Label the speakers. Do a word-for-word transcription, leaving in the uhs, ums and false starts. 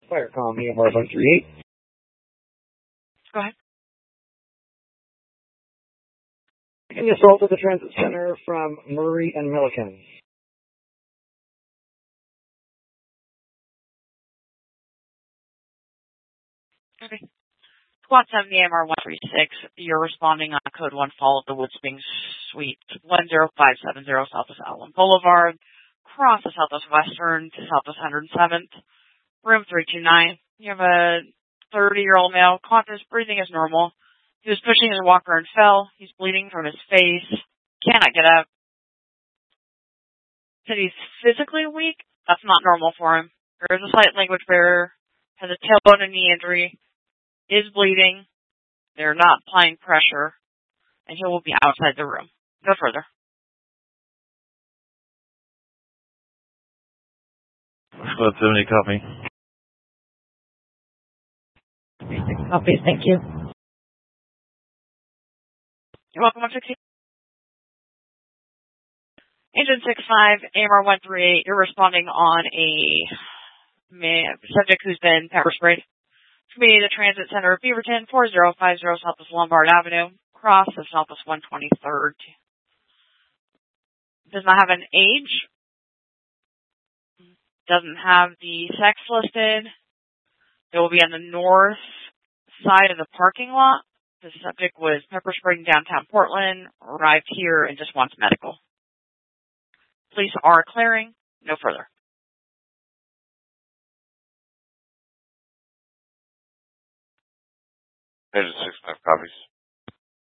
Speaker 1: Firecom E M R one three eight.
Speaker 2: Go ahead.
Speaker 1: An assault at the transit center from Murray and Milliken.
Speaker 2: Okay. Squad seven E M R one three six, you're responding on code one, follow the Woodsprings Suite one zero five seven zero Southwest Allen Boulevard, cross the Southwest Western to Southwest one hundred seventh, room three two nine. You have a thirty-year-old male, conscious, breathing is normal. He was pushing his walker and fell. He's bleeding from his face. Cannot get up. Said he's physically weak. That's not normal for him. There is a slight language barrier. Has a tailbone and knee injury. Is bleeding. They're not applying pressure. And he will be outside the room. No further.
Speaker 3: Squad seventy, copy.
Speaker 4: Copy, thank you.
Speaker 2: You're welcome, one sixty. Agent six five, A M R one three eight, you're responding on a man, subject who's been pepper sprayed. Committee the Transit Center of Beaverton, four zero five zero Southwest Lombard Avenue, cross of Southwest one twenty-third. Does not have an age. Doesn't have the sex listed. It will be on the north side of the parking lot. The subject was pepper sprayed in downtown Portland, arrived here, and just wants medical. Police are clearing. No further.
Speaker 3: Agent six five copies.